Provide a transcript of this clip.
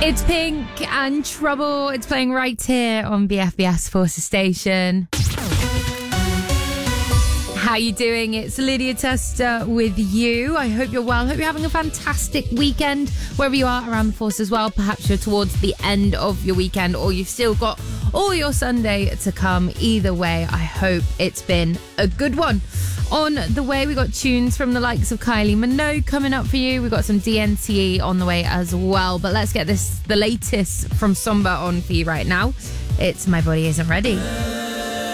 It's Pink and Trouble. It's playing right here on BFBS Forces Station. How you doing? It's Lydia Tester with you. I hope you're well. I hope you're having a fantastic weekend wherever you are around the force as well. Perhaps you're towards the end of your weekend or you've still got all your Sunday to come. Either way, I hope it's been a good one. On the way, we got tunes from the likes of Kylie Minogue coming up for you. We've got some DNCE on the way as well. But let's get the latest from Somba on for you right now. It's My Body Isn't Ready.